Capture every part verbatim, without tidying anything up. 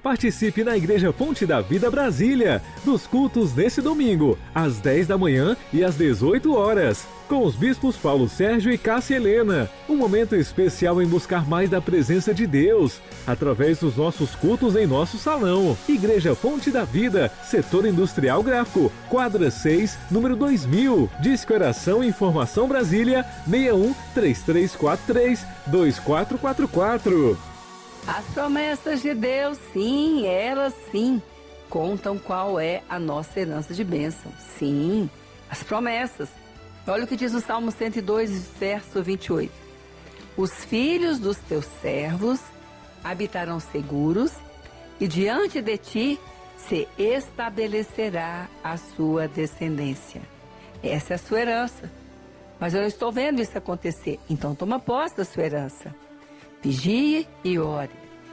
Participe na Igreja Fonte da Vida Brasília, dos cultos nesse domingo, às dez da manhã e às dezoito horas, com os bispos Paulo Sérgio e Cássia Helena. Um momento especial em buscar mais da presença de Deus, através dos nossos cultos em nosso salão. Igreja Fonte da Vida, Setor Industrial Gráfico, quadra seis, número dois mil. Disque Oração e Informação Brasília, seis um três três quatro três dois quatro quatro quatro. As promessas de Deus, sim, elas sim, contam qual é a nossa herança de bênção. Sim, as promessas. Olha o que diz o Salmo cento e dois, verso vinte e oito. Os filhos dos teus servos habitarão seguros e diante de ti se estabelecerá a sua descendência. Essa é a sua herança. Mas eu não estou vendo isso acontecer, então toma posse da sua herança. Vigie e ore,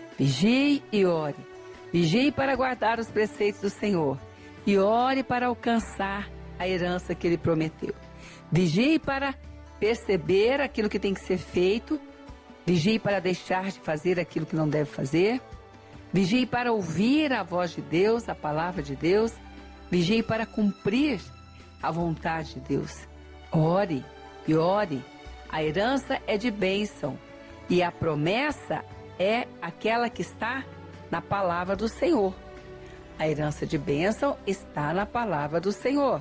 vigie e ore, vigie para guardar os preceitos do Senhor e ore para alcançar a herança que Ele prometeu. Vigie para perceber aquilo que tem que ser feito, vigie para deixar de fazer aquilo que não deve fazer, vigie para ouvir a voz de Deus, a palavra de Deus, vigie para cumprir a vontade de Deus. Ore e ore, a herança é de bênção. E a promessa é aquela que está na palavra do Senhor. A herança de bênção está na palavra do Senhor.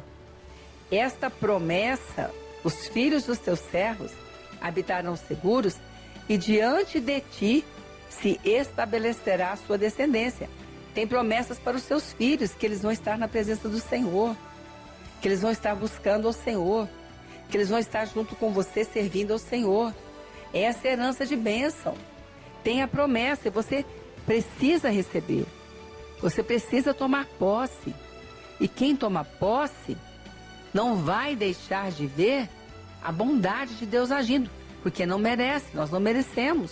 Esta promessa, os filhos dos teus servos habitarão seguros e diante de ti se estabelecerá a sua descendência. Tem promessas para os seus filhos, que eles vão estar na presença do Senhor, que eles vão estar buscando ao Senhor, que eles vão estar junto com você servindo ao Senhor. Essa é a herança de bênção. Tem a promessa e você precisa receber. Você precisa tomar posse. E quem toma posse não vai deixar de ver a bondade de Deus agindo, porque não merece, nós não merecemos.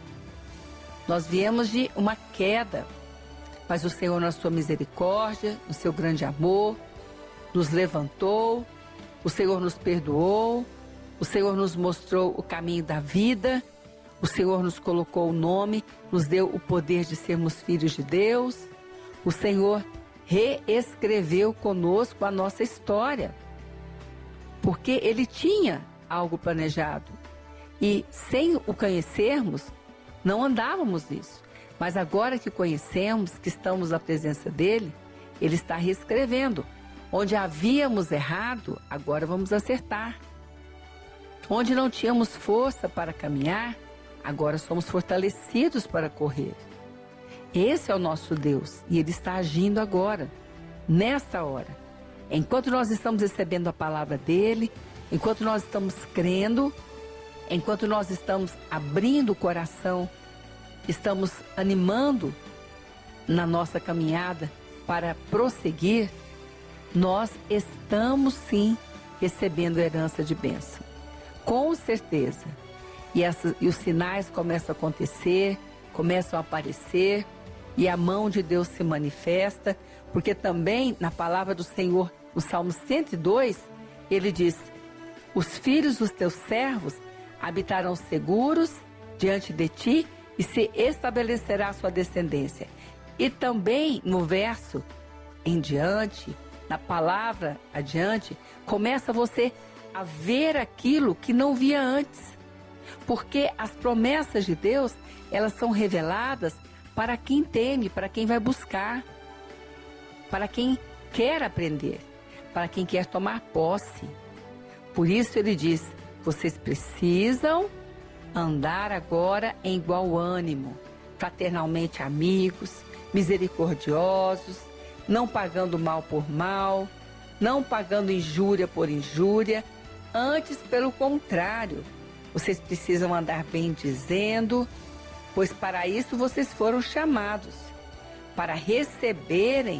Nós viemos de uma queda, mas o Senhor, na sua misericórdia, no seu grande amor, nos levantou, o Senhor nos perdoou, o Senhor nos mostrou o caminho da vida, o Senhor nos colocou o nome, nos deu o poder de sermos filhos de Deus, o Senhor reescreveu conosco a nossa história, porque Ele tinha algo planejado e sem o conhecermos, não andávamos nisso. Mas agora que conhecemos, que estamos na presença dEle, Ele está reescrevendo. Onde havíamos errado, agora vamos acertar. Onde não tínhamos força para caminhar, agora somos fortalecidos para correr. Esse é o nosso Deus e Ele está agindo agora, nesta hora. Enquanto nós estamos recebendo a palavra dEle, enquanto nós estamos crendo, enquanto nós estamos abrindo o coração, estamos animando na nossa caminhada para prosseguir, nós estamos sim recebendo herança de bênção. Com certeza. E, essa, e os sinais começam a acontecer, começam a aparecer, e a mão de Deus se manifesta, porque também na palavra do Senhor, no Salmo cento e dois, ele diz: os filhos dos teus servos habitarão seguros diante de ti e se estabelecerá a sua descendência. E também no verso em diante, na palavra adiante, começa você a ver aquilo que não via antes. Porque as promessas de Deus, elas são reveladas para quem teme, para quem vai buscar, para quem quer aprender, para quem quer tomar posse. Por isso ele diz: vocês precisam andar agora em igual ânimo, fraternalmente amigos, misericordiosos, não pagando mal por mal, não pagando injúria por injúria. Antes, pelo contrário, vocês precisam andar bem dizendo, pois para isso vocês foram chamados, para receberem,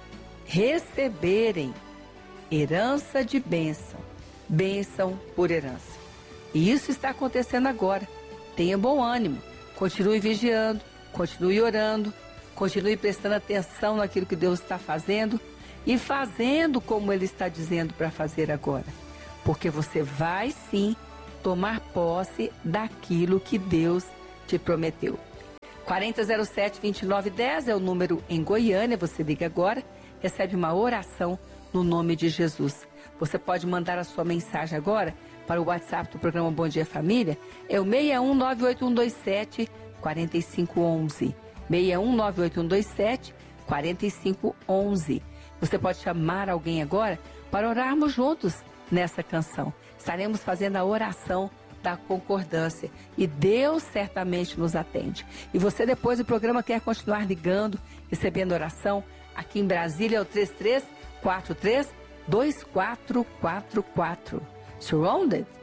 receberem herança de bênção, bênção por herança. E isso está acontecendo agora. Tenha bom ânimo, continue vigiando, continue orando, continue prestando atenção naquilo que Deus está fazendo e fazendo como Ele está dizendo para fazer agora. Porque você vai sim tomar posse daquilo que Deus te prometeu. quarenta zero sete, vinte e nove dez é o número em Goiânia. Você liga agora, recebe uma oração no nome de Jesus. Você pode mandar a sua mensagem agora para o WhatsApp do programa Bom Dia Família. É o seis um nove oito um dois sete quatro cinco um um. seis um nove oito um dois sete quatro cinco um um. Você pode chamar alguém agora para orarmos juntos nessa canção. Estaremos fazendo a oração da concordância e Deus certamente nos atende. E você, depois do programa, quer continuar ligando, recebendo oração? Aqui em Brasília é o três três quatro três dois quatro quatro quatro. Surrounded?